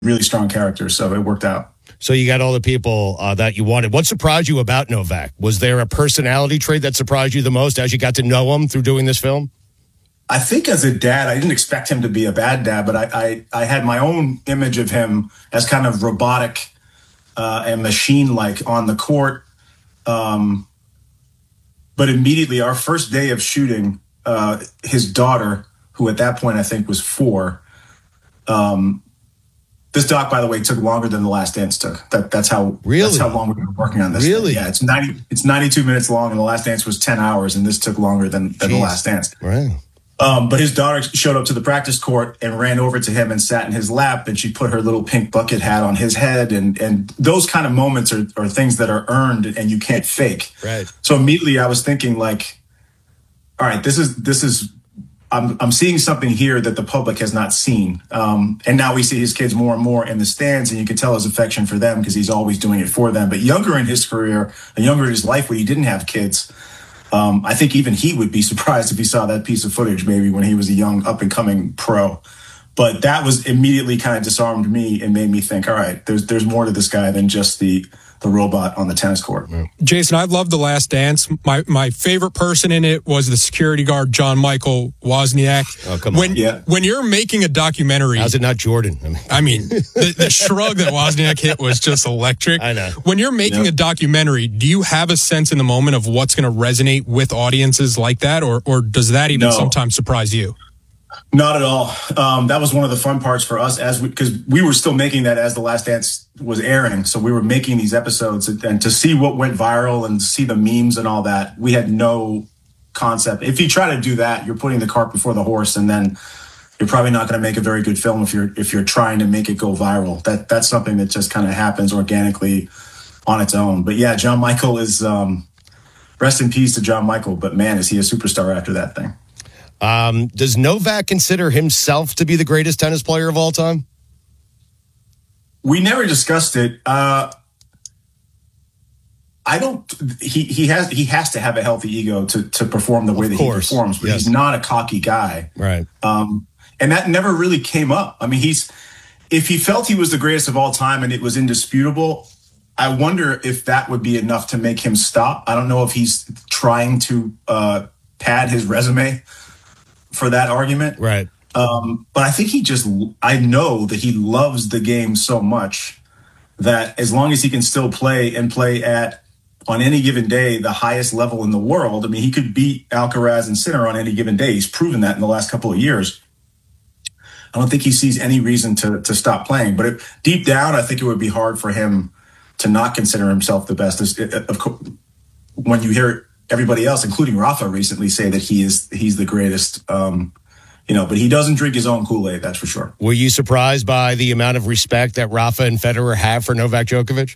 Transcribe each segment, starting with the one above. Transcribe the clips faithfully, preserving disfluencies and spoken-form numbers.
really strong character, so it worked out. So you got all the people uh, that you wanted. What surprised you about Novak? Was there a personality trait that surprised you the most as you got to know him through doing this film? I think as a dad, I didn't expect him to be a bad dad, but I I, I had my own image of him as kind of robotic uh, and machine-like on the court. Um, but immediately, our first day of shooting, uh, his daughter, who at that point I think was four, um, this doc, by the way, took longer than The Last Dance took. That, that's how really? That's how long we've been working on this. Really? Thing. Yeah, it's ninety. It's ninety-two minutes long, and The Last Dance was ten hours, and this took longer than, than The Last Dance. Right. Um, but his daughter showed up to the practice court and ran over to him and sat in his lap, and she put her little pink bucket hat on his head, and and those kind of moments are, are things that are earned and you can't fake. Right. So immediately I was thinking, like, all right, this is this is. I'm, I'm seeing something here that the public has not seen. Um, and now we see his kids more and more in the stands, and you can tell his affection for them because he's always doing it for them. But younger in his career, and younger in his life when he didn't have kids, um, I think even he would be surprised if he saw that piece of footage maybe when he was a young up-and-coming pro. But that was immediately kind of disarmed me and made me think, all right, there's there's more to this guy than just the the robot on the tennis court. Jason, I loved The Last Dance. My my favorite person in it was the security guard, John Michael Wozniak. Oh, come when, on. Yeah. When you're making a documentary... How's it not Jordan? I mean, I mean the, the shrug that Wozniak hit was just electric. I know. When you're making Yep. a documentary, do you have a sense in the moment of what's going to resonate with audiences like that? Or, or does that even No. sometimes surprise you? Not at all. Um, that was one of the fun parts for us as we, because we were still making that as The Last Dance was airing. So we were making these episodes, and, and to see what went viral and see the memes and all that, we had no concept. If you try to do that, you're putting the cart before the horse, and then you're probably not going to make a very good film if you're if you're trying to make it go viral. That that's something that just kind of happens organically on its own. But yeah, John Michael is um, rest in peace to John Michael. But man, is he a superstar after that thing. Um, does Novak consider himself to be the greatest tennis player of all time? We never discussed it. Uh, I don't. He he has he has to have a healthy ego to to perform the way Of that course. he performs. But Yes. he's not a cocky guy, Right. um, and that never really came up. I mean, he's if he felt he was the greatest of all time and it was indisputable, I wonder if that would be enough to make him stop. I don't know if he's trying to uh, pad his resume for that argument. Right. Um, but I think he just, I know that he loves the game so much that as long as he can still play and play at, on any given day, the highest level in the world, I mean, he could beat Alcaraz and Sinner on any given day. He's proven that in the last couple of years. I don't think he sees any reason to to stop playing. But it, deep down, I think it would be hard for him to not consider himself the best. Of course, when you hear everybody else, including Rafa, recently say that he is he's the greatest. Um, you know, but he doesn't drink his own Kool-Aid, that's for sure. Were you surprised by the amount of respect that Rafa and Federer have for Novak Djokovic?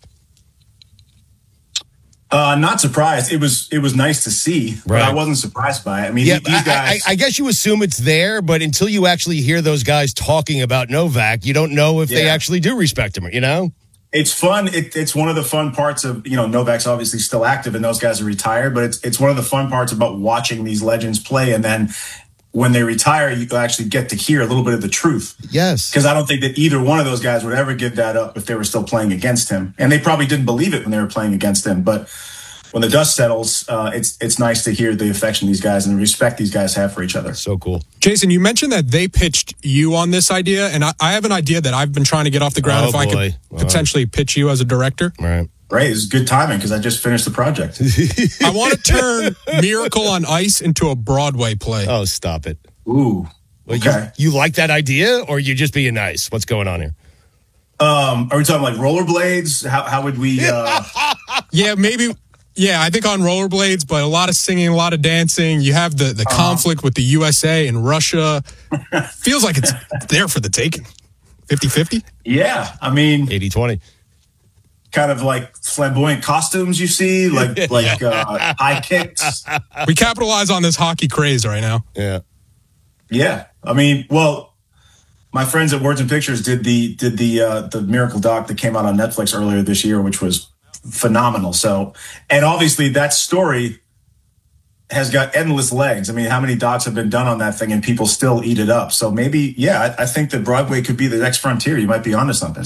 Uh, not surprised. It was it was nice to see, but Right. I wasn't surprised by it. I mean, Yeah, these guys. I, I, I guess you assume it's there, but until you actually hear those guys talking about Novak, you don't know if they Yeah. actually do respect him, you know? It's fun. It, it's one of the fun parts of, you know, Novak's obviously still active and those guys are retired, but it's it's one of the fun parts about watching these legends play. And then when they retire, you actually get to hear a little bit of the truth. Yes. Because I don't think that either one of those guys would ever give that up if they were still playing against him. And they probably didn't believe it when they were playing against him. But when the dust settles, uh, it's it's nice to hear the affection these guys and the respect these guys have for each other. So cool. Jason, you mentioned that they pitched you on this idea, and I, I have an idea that I've been trying to get off the ground Oh, if I boy. could Wow. potentially pitch you as a director. Right. Great. It's good timing because I just finished the project. I want to turn Miracle on Ice into a Broadway play. Oh, stop it. Ooh. Well, Okay. you, you like that idea, or you just being nice? What's going on here? Um, are we talking like rollerblades? How how would we? Uh, Yeah, maybe. Yeah, I think on rollerblades, but a lot of singing, a lot of dancing. You have the, the Uh-huh. conflict with the U S A and Russia. Feels like it's there for the taking. fifty-fifty? yeah, I mean, eighty twenty. kind of like flamboyant costumes you see, like like uh, high kicks. We capitalize on this hockey craze right now. Yeah. Yeah, I mean, well, my friends at Words and Pictures did the did the uh, the Miracle doc that came out on Netflix earlier this year, which was phenomenal. So, and obviously that story has got endless legs. I mean, how many docs have been done on that thing and people still eat it up? So maybe, yeah, I, I think that Broadway could be the next frontier. You might be onto something.